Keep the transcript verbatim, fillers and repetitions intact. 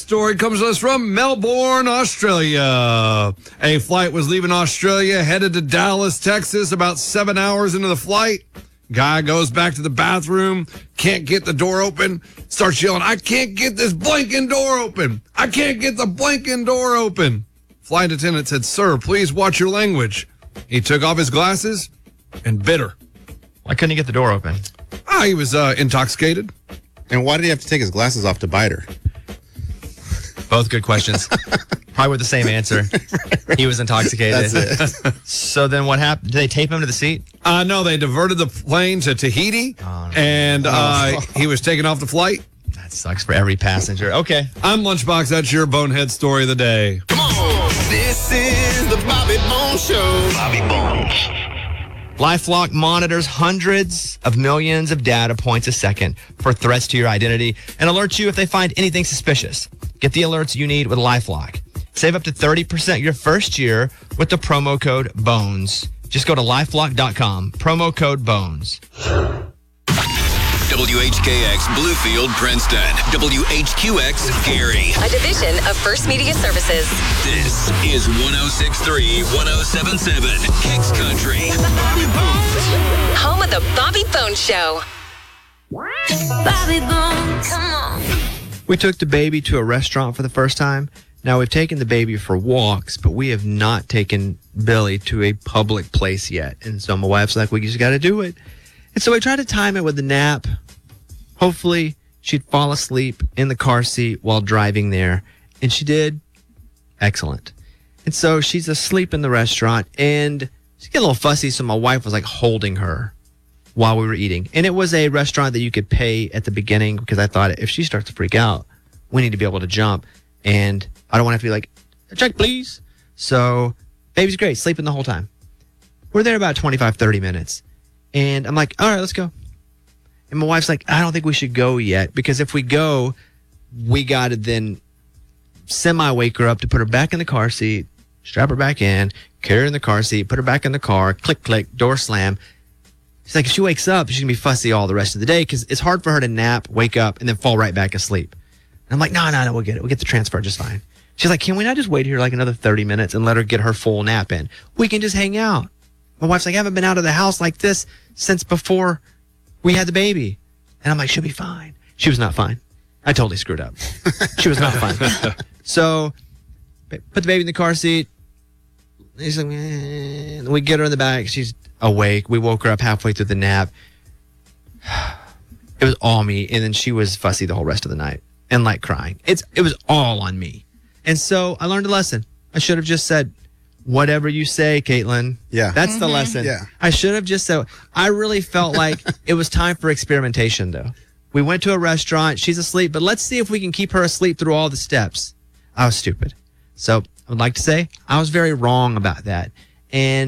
story comes to us from Melbourne, Australia. A flight was leaving Australia, headed to Dallas, Texas, about seven hours into the flight. Guy goes back to the bathroom, can't get the door open, starts yelling, I can't get this blinking door open. I can't get the blinking door open. Flight attendant said, sir, please watch your language. He took off his glasses and bit her. Why couldn't he get the door open? Ah, he was uh, intoxicated. And why did he have to take his glasses off to bite her? Both good questions. Probably with the same answer. He was intoxicated. That's it. So then what happened? Did they tape him to the seat? Uh, no, they diverted the plane to Tahiti, Oh, no. and uh, he was taken off the flight. That sucks for every passenger. Okay. I'm Lunchbox. That's your bonehead story of the day. Come on. This is the Bobby Bones Show. Bobby Bones. LifeLock monitors hundreds of millions of data points a second for threats to your identity and alerts you if they find anything suspicious. Get the alerts you need with LifeLock. Save up to thirty percent your first year with the promo code BONES. Just go to lifelock dot com, promo code BONES. W H K X Bluefield, Princeton. W H Q X Gary. A division of First Media Services. This is one oh six point three, one oh seven point seven Kicks Country. Home of the Bobby Bones Show. Bobby Bones. Come on. We took the baby to a restaurant for the first time. Now, we've taken the baby for walks, but we have not taken Billy to a public place yet. And so my wife's like, we just got to do it. And so I tried to time it with a nap. Hopefully, she'd fall asleep in the car seat while driving there. And she did. Excellent. And so she's asleep in the restaurant, and she got a little fussy, so my wife was like holding her while we were eating. And it was a restaurant that you could pay at the beginning because I thought if she starts to freak out, we need to be able to jump. And I don't want to have to be like, check, please. So baby's great, sleeping the whole time. We're there about twenty-five, thirty minutes. And I'm like, all right, let's go. And my wife's like, I don't think we should go yet because if we go, we got to then semi-wake her up to put her back in the car seat, strap her back in, carry her in the car seat, put her back in the car, click, click, door slam. She's like, if she wakes up, she's going to be fussy all the rest of the day because it's hard for her to nap, wake up, and then fall right back asleep. And I'm like, no, no, no, we'll get it. We'll get the transfer just fine. She's like, can we not just wait here like another thirty minutes and let her get her full nap in? We can just hang out. My wife's like, I haven't been out of the house like this since before we had the baby. And I'm like, she'll be fine. She was not fine. I totally screwed up. She was not fine. So, put the baby in the car seat. He's like, eh. We get her in the back. She's awake. We woke her up halfway through the nap. It was all me. And then she was fussy the whole rest of the night and like crying. It's It was all on me. And so I learned a lesson. I should have just said, whatever you say, Caitlin. Yeah. That's Mm-hmm. the lesson. Yeah. I should have just said, I really felt like it was time for experimentation, though. We went to a restaurant. She's asleep, but let's see if we can keep her asleep through all the steps. I was stupid. So I would like to say I was very wrong about that. And